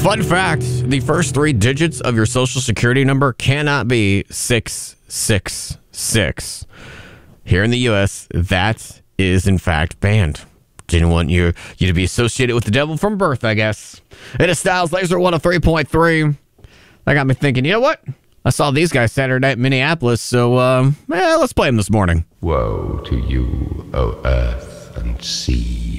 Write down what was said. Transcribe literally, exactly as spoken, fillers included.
Fun fact, the first three digits of your social security number cannot be six six six. Here in the U S, that is in fact banned. Didn't want you, you to be associated with the devil from birth, I guess. It is Styles Laser one oh three point three. That got me thinking, you know what? I saw these guys Saturday night in Minneapolis, so um, eh, let's play them this morning. Woe to you, O earth and sea.